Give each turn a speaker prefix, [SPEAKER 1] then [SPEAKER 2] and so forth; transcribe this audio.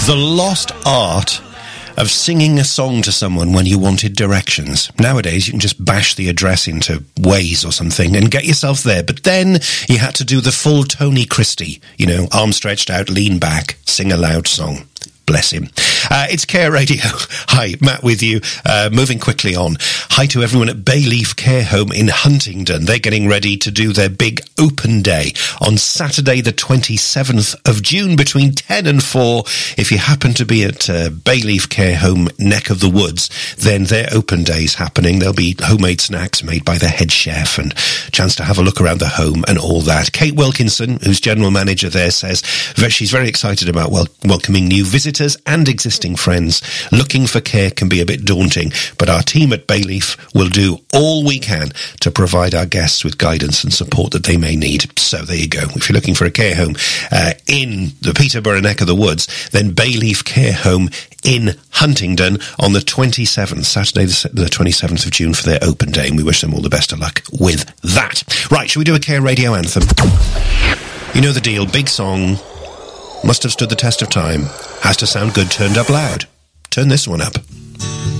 [SPEAKER 1] The lost art of singing a song to someone when you wanted directions. Nowadays, you can just bash the address into Waze or something and get yourself there. But then you had to do the full Tony Christie, arm stretched out, lean back, sing a loud song. Bless him. It's Care Radio. Hi, Matt with you. Moving quickly on. Hi to everyone at Bayleaf Care Home in Huntingdon. They're getting ready to do their big open day on Saturday the 27th of June between 10 and 4. If you happen to be at Bayleaf Care Home neck of the woods, then their open day is happening. There'll be homemade snacks made by the head chef and chance to have a look around the home and all that. Kate Wilkinson, who's general manager there, says she's very excited about welcoming new visitors and existing friends. Looking for care can be a bit daunting, but our team at Bayleaf will do all we can to provide our guests with guidance and support that they may need. So there you go. If you're looking for a care home in the Peterborough neck of the woods, then Bayleaf Care Home in Huntingdon on the 27th, Saturday the 27th of June for their open day, and we wish them all the best of luck with that. Right, shall we do a Care Radio anthem? You know the deal, big song, must have stood the test of time, has to sound good turned up loud. Turn this one up.